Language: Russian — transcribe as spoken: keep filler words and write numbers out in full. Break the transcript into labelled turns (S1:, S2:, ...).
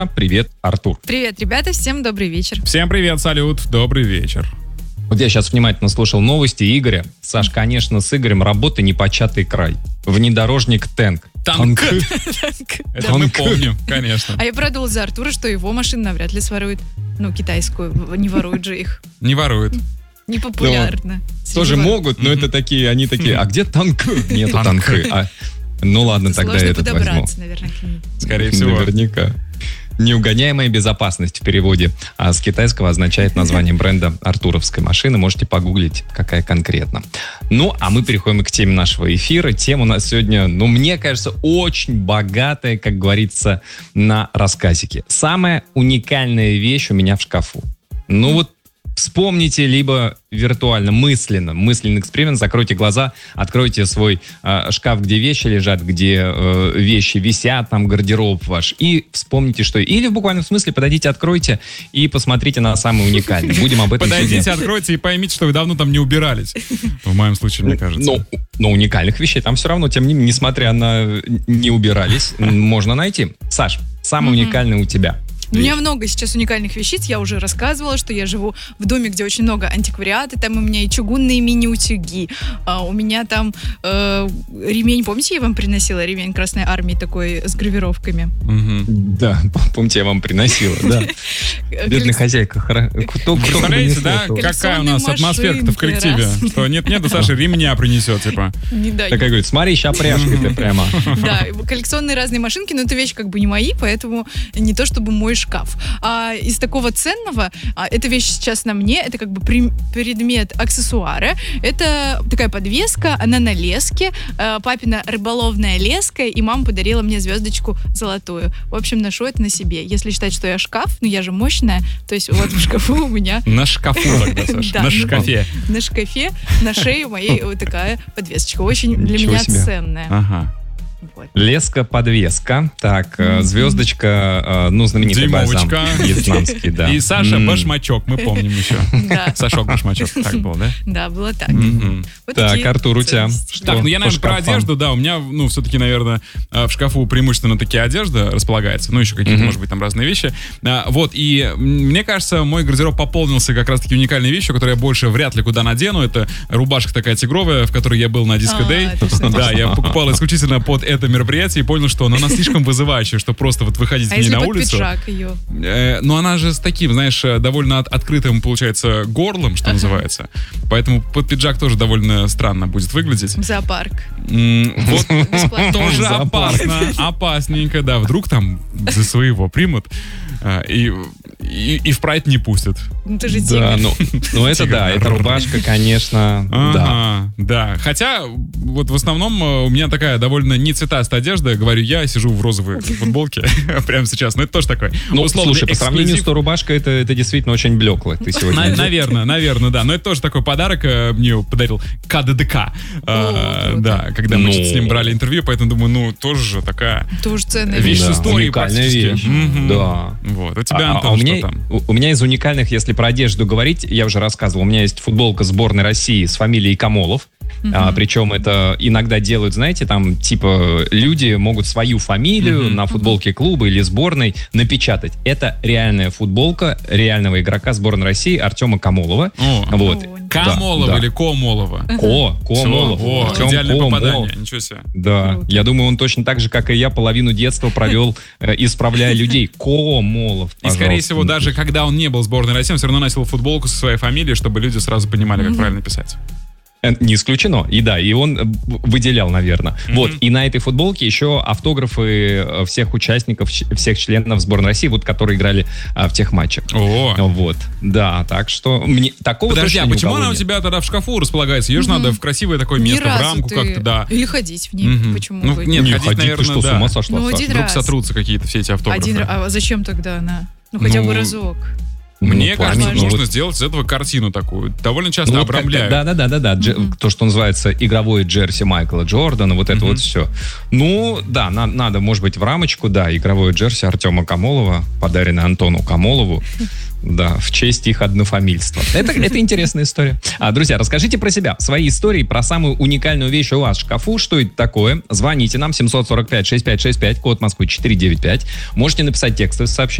S1: Привет, Артур.
S2: Привет, ребята, всем добрый вечер.
S3: Всем привет, салют, добрый вечер.
S1: Вот я сейчас внимательно слушал новости Игоря. Саш, конечно, с Игорем работа непочатый край. Внедорожник Тэнк.
S3: Танк. Это мы помним, конечно.
S2: А я продул за Артура, что его машину навряд ли своруют. Ну, китайскую, не воруют же их.
S3: Не воруют.
S2: Непопулярно.
S1: Тоже могут, но это такие, они такие, а где танк? Нету танка. Ну ладно, тогда
S2: Сложно
S1: этот возьму.
S2: подобраться, наверное, к нему.
S3: Скорее всего.
S1: Наверняка. Неугоняемая безопасность в переводе а с китайского означает название бренда артуровской машины. Можете погуглить, какая конкретно. Ну, а мы переходим к теме нашего эфира. Тема у нас сегодня, ну, мне кажется, очень богатая, как говорится, на рассказике. Самая уникальная вещь у меня в шкафу. Ну, вот вспомните, либо виртуально, мысленно, мысленный эксперимент, закройте глаза, откройте свой э, шкаф, где вещи лежат, где э, вещи висят, там гардероб ваш, и вспомните, что... Или в буквальном смысле подойдите, откройте и посмотрите на самый уникальный. Будем об этом
S3: Подойдите,
S1: сегодня.
S3: откройте и поймите, что вы давно там не убирались. В моем случае, мне кажется.
S1: Но, но уникальных вещей там все равно, тем не менее, несмотря на не убирались, можно найти. Саш, самый уникальный у тебя.
S2: У меня много сейчас уникальных вещиц. Я уже рассказывала, что я живу в доме, где очень много антиквариата. Там у меня и чугунные мини-утюги. А у меня там э, ремень. Помните, я вам приносила ремень Красной Армии такой с гравировками?
S3: Угу.
S1: Да, помните, я вам приносила, да. Бедная хозяйка. Кто,
S3: Представляете, да, какая у нас атмосфера-то в коллективе? Что нет-нет, да Саша ремня принесет, типа.
S2: Не дай.
S1: Такая говорит, смотри, ща пряжкой ты прямо.
S2: Да, коллекционные разные машинки, но это вещи как бы не мои, поэтому не то чтобы мой шкаф. А из такого ценного, а, эта вещь сейчас на мне, это как бы при, предмет аксессуара. Это такая подвеска, она на леске, а, папина рыболовная леска, и мама подарила мне звездочку золотую. В общем, ношу это на себе. Если считать, что я шкаф, ну я же мощная, то есть вот в шкафу у меня...
S3: На шкафу тогда, Саша, на шкафе.
S2: На шкафе, на шее моей вот такая подвесочка. Очень для меня ценная.
S3: Ага.
S1: Вот. Леска-подвеска. Так, mm-hmm. звездочка, ну, знаменитый бальзам вьетнамский, да.
S3: И Саша mm-hmm. башмачок, мы помним еще. Да. Сашок башмачок, так было, да?
S2: Да, было так.
S3: Mm-hmm.
S2: Вот
S1: так, Артур, у тебя что?
S3: Так, ну я, наверное, про одежду, да, у меня, ну, все-таки, наверное, в шкафу преимущественно такие одежда располагается, ну, еще какие-то, mm-hmm. может быть, там разные вещи. Вот, и мне кажется, мой гардероб пополнился как раз-таки уникальной вещью, которую я больше вряд ли куда надену. Это рубашка такая тигровая, в которой я был на Disco Day. Да, я покупал исключительно под это мероприятие и понял, что она слишком вызывающая, что просто вот выходить
S2: а
S3: в ней на
S2: под
S3: улицу.
S2: Пиджак ее?
S3: Э, но она же с таким, знаешь, довольно от, открытым, получается, горлом, что ага. называется. Поэтому под пиджак тоже довольно странно будет выглядеть.
S2: В зоопарк.
S3: М- вот тоже опасно, опасненько, да. Вдруг там за своего примут и, и, и в прайд не пустят.
S2: Ну ты же тигр.
S1: Да, ну, ну это да, это рубашка, конечно,
S3: да. Да, хотя вот в основном у меня такая довольно не цветастая одежда, говорю я, сижу в розовой футболке прямо сейчас, но это тоже такой
S1: ну,
S3: условный
S1: слушай, по сравнению с той рубашкой, это, это действительно очень блекло. Ты сегодня...
S3: На, наверное, наверное, да, но это тоже такой подарок мне подарил КДДК, а, да, когда мы ну... с ним брали интервью, поэтому думаю, ну, тоже же такая
S2: тоже ценная
S3: вещь
S2: да.
S3: с историей практически.
S1: Вещь.
S3: Mm-hmm.
S1: Да.
S3: Вот, у тебя,
S1: а,
S3: Антон,
S1: а у
S3: что
S1: меня,
S3: там?
S1: У, у меня из уникальных, если про одежду говорить, я уже рассказывал, у меня есть футболка сборной России с фамилией Камолов. Uh-huh. А, причем это иногда делают, знаете, там типа люди могут свою фамилию uh-huh. на футболке клуба или сборной напечатать. Это реальная футболка реального игрока сборной России Артема Камолова.
S3: Oh.
S1: Вот.
S3: Камолова
S1: да,
S3: или
S1: да.
S3: Комолова?
S1: Ко, Комолов.
S3: О, идеальное попадание, ничего себе.
S1: Да,
S2: Круто.
S1: Я думаю, он точно так же, как и я, половину детства провел, э, исправляя людей. Комолов,
S3: И, скорее всего, даже когда он не был в сборной России, он все равно носил футболку со своей фамилией, чтобы люди сразу понимали, как mm-hmm. правильно писать.
S1: Не исключено. И да, и он выделял, наверное. Mm-hmm. Вот. И на этой футболке еще автографы всех участников, всех членов сборной России, вот, которые играли а, в тех матчах.
S3: О.
S1: Вот. Да, так что мне такого
S3: Подожди, а почему она
S1: нет.
S3: у тебя тогда в шкафу располагается? Ее же mm-hmm. надо в красивое такое место, в рамку ты... как-то, да.
S2: Или ходить в ней.
S3: Mm-hmm.
S2: Почему
S3: ну,
S2: бы?
S3: Нет,
S1: не
S3: ходить,
S1: ходить,
S3: наверное,
S1: ты что,
S3: да.
S1: с ума сошла?
S2: Ну,
S1: Саша?
S2: один
S3: Вдруг
S2: раз.
S3: сотрутся какие-то все эти автографы.
S2: Один, а зачем тогда она? Ну, хотя
S3: ну...
S2: бы разок.
S3: Мне
S1: Ну,
S3: кажется,
S1: память, ну,
S3: нужно
S1: вот-
S3: сделать из этого картину такую. Довольно часто
S1: Ну, вот как-то-
S3: обрамляют.
S1: Да, да, да, да, да. Дже-
S2: Мгм.
S1: То, что называется игровое джерси Майкла Джордана, вот это
S3: Мгм.
S1: вот все. Ну, да, на- надо, может быть, в рамочку, да, игровое джерси Артема Камолова, подаренное Антону Камолову. Да, в честь их однофамильства. Это, это интересная история. А, друзья, расскажите про себя, свои истории, про самую уникальную вещь у вас в шкафу. Что это такое? Звоните нам семь сорок пять шестьдесят пять шестьдесят пять, код Москвы четыреста девяносто пять. Можете написать текстовое сообщение.